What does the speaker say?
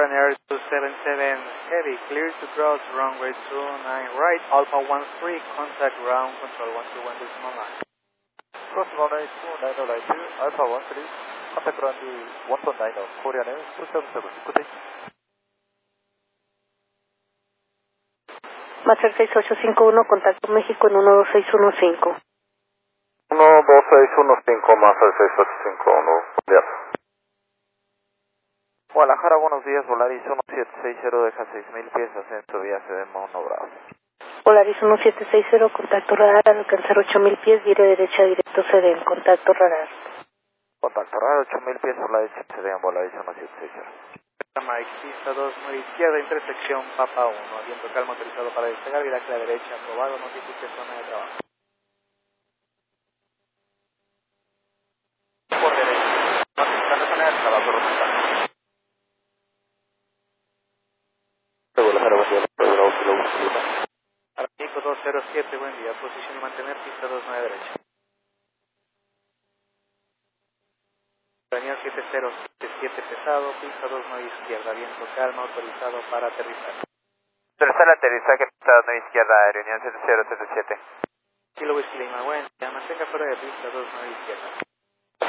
Ryanair 277 Heavy, clear to cross runway 29 right, Alpha 13, contact ground control 121 decimal line. Cross runway 29 right, Alpha 13, contact ground 119, Korean Air 277, good day. Master 6851, contacto México en 12615. 12615, Master 6851, días. Guadalajara, buenos días, Volaris 1760, deja 6.000 pies, ascenso vía Sedemo, no Bravo. Volaris 1760, contacto radar, alcanzar 8.000 pies, vire derecha directo CDM, contacto radar. Contacto radar, 8.000 pies, Volaris CDM, Volaris 1760. Mike, pista 2, muy izquierda, intersección Papa 1, viento calmo autorizado para despegar, viraje a la derecha, aprobado, notifique zona de trabajo. Por derecha, notificando zona de trabajo, Román. Guadalajara, buen día, Bravo, Kilo 1. Artículo 207, buen día, posición y mantener, pista 29 derecha. Daniel 7077 pesado, pista 29 izquierda, viento calma, autorizado para aterrizar. Tercer aterrizaje, pista 9 izquierda, reunión 7077. Kilo Whisky Lima, buen día, mantenga fuera de pista 29 izquierda.